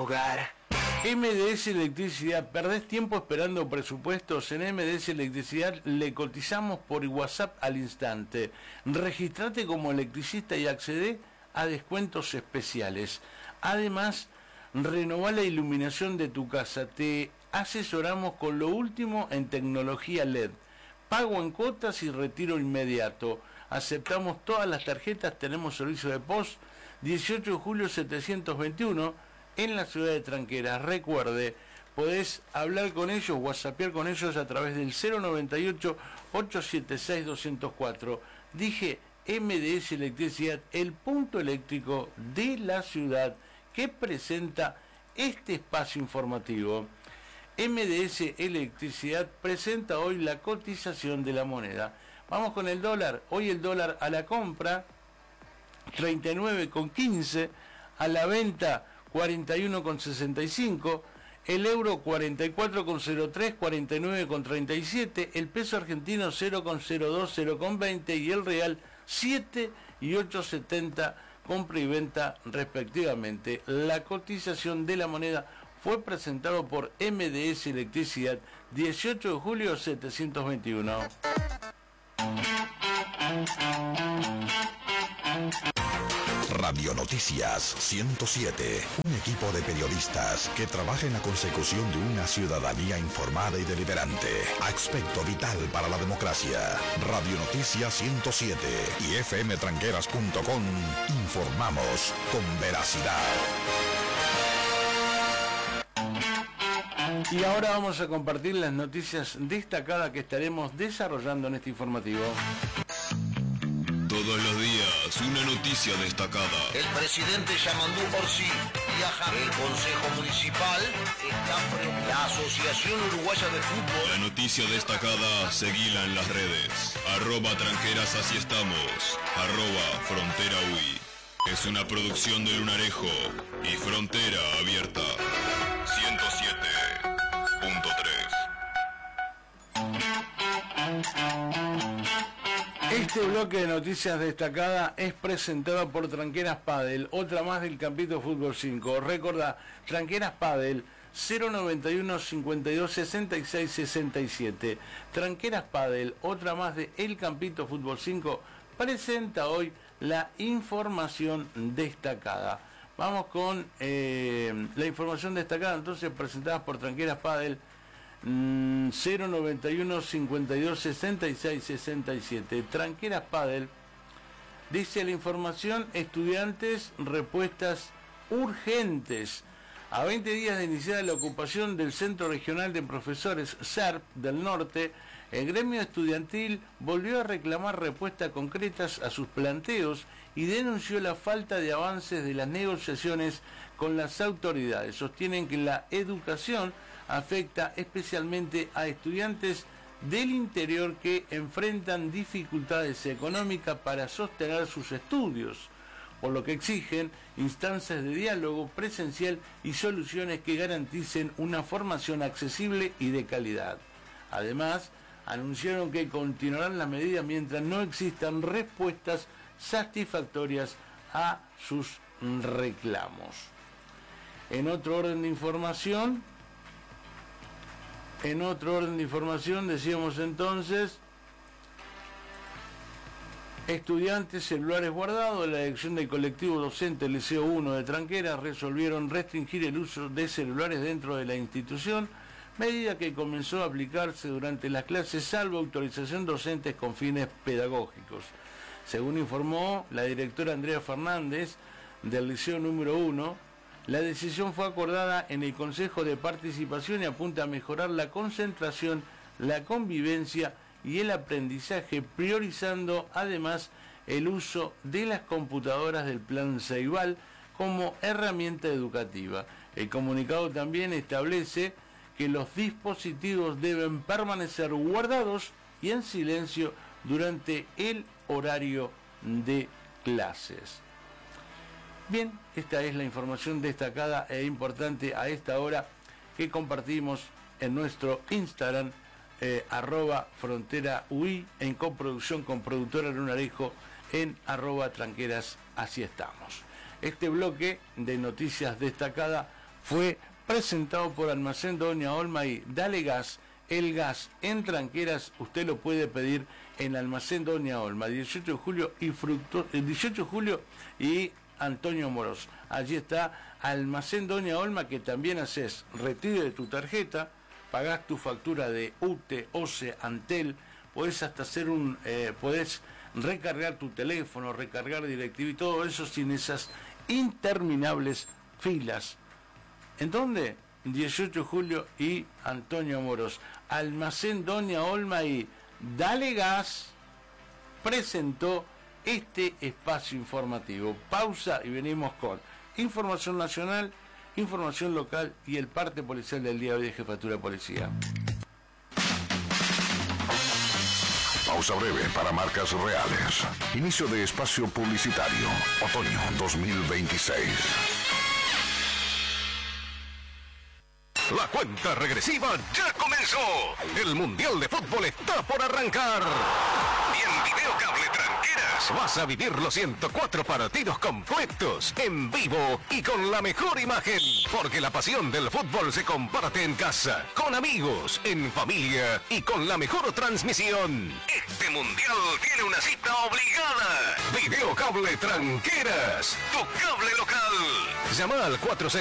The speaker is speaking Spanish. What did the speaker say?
hogar. MDS Electricidad, ¿perdés tiempo esperando presupuestos? En MDS Electricidad le cotizamos por WhatsApp al instante. Registrate como electricista y accedé a descuentos especiales. Además, renová la iluminación de tu casa. Te asesoramos con lo último en tecnología LED. Pago en cuotas y retiro inmediato. Aceptamos todas las tarjetas, tenemos servicio de POS. 18 de julio 721 en la ciudad de Tranqueras. Recuerde, podés hablar con ellos, whatsappear con ellos a través del 098-876-204. Dije MDS Electricidad, el punto eléctrico de la ciudad que presenta este espacio informativo. MDS Electricidad presenta hoy la cotización de la moneda. Vamos con el dólar. Hoy el dólar a la compra 39,15, a la venta 41,65, el euro 44,03, 49,37, el peso argentino 0,02, 0,20 y el real 7 y 8,70, compra y venta respectivamente. La cotización de la moneda fue presentado por MDS Electricidad, 18 de julio 721. Radio Noticias 107, un equipo de periodistas que trabaja en la consecución de una ciudadanía informada y deliberante. Aspecto vital para la democracia. Radio Noticias 107 y fmtranqueras.com. Informamos con veracidad. Y ahora vamos a compartir las noticias destacadas que estaremos desarrollando en este informativo. Todos los días, una noticia destacada. El presidente Yamandú Orsi viaja. El Consejo Municipal está preocupado. La Asociación Uruguaya de Fútbol. La noticia destacada, seguila en las redes. @tranqueras, así estamos. @frontera UI. Es una producción de Lunarejo y Frontera Abierta. 107.3. Este bloque de noticias destacadas es presentado por Tranqueras Padel, otra más del Campito Fútbol 5. Recordá, Tranqueras Padel, 091 52 66 67. Tranqueras Padel, otra más de El Campito Fútbol 5, presenta hoy la información destacada. Vamos con la información destacada, entonces, presentada por Tranqueras Padel, 091 52 66 67. Tranqueras Padel, dice la información: estudiantes, respuestas urgentes. A 20 días de iniciar la ocupación del Centro Regional de Profesores SERP del Norte, el gremio estudiantil volvió a reclamar respuestas concretas a sus planteos y denunció la falta de avances de las negociaciones con las autoridades. Sostienen que la educación afecta especialmente a estudiantes del interior que enfrentan dificultades económicas para sostener sus estudios, por lo que exigen instancias de diálogo presencial y soluciones que garanticen una formación accesible y de calidad. Además, anunciaron que continuarán las medidas mientras no existan respuestas satisfactorias a sus reclamos. En otro orden de información, decíamos entonces: estudiantes, celulares guardados. La dirección del colectivo docente Liceo 1 de Tranqueras resolvieron restringir el uso de celulares dentro de la institución, medida que comenzó a aplicarse durante las clases salvo autorización docentes con fines pedagógicos. Según informó la directora Andrea Fernández del Liceo número 1, la decisión fue acordada en el Consejo de Participación y apunta a mejorar la concentración, la convivencia y el aprendizaje, priorizando además el uso de las computadoras del Plan Ceibal como herramienta educativa. El comunicado también establece que los dispositivos deben permanecer guardados y en silencio durante el horario de clases. Bien, esta es la información destacada e importante a esta hora que compartimos en nuestro Instagram, @fronteraui, en coproducción con productora Lunarejo, en @tranqueras, así estamos. Este bloque de noticias destacadas fue presentado por Almacén Doña Olma y Dale Gas. El gas en Tranqueras usted lo puede pedir en Almacén Doña Olma, 18 de julio y Antonio Moros. Allí está Almacén Doña Olma, que también haces retiro de tu tarjeta, pagás tu factura de UTE, OCE, Antel, podés hasta hacer podés recargar tu teléfono, recargar DirecTV y todo eso sin esas interminables filas. ¿En dónde? 18 de julio y Antonio Moros. Almacén Doña Olma y Dale Gas presentó este espacio informativo. Pausa y venimos con información nacional, información local y el parte policial del día de hoy de Jefatura de Policía. Pausa breve para marcas reales. Inicio de espacio publicitario. Otoño 2026. La cuenta regresiva ya comenzó. El Mundial de Fútbol está por arrancar. Y en Videocable Tranqueras vas a vivir los 104 partidos completos, en vivo y con la mejor imagen. Porque la pasión del fútbol se comparte en casa, con amigos, en familia y con la mejor transmisión. Este Mundial tiene una cita obligada. Videocable Tranqueras, tu cable local. Llama al 46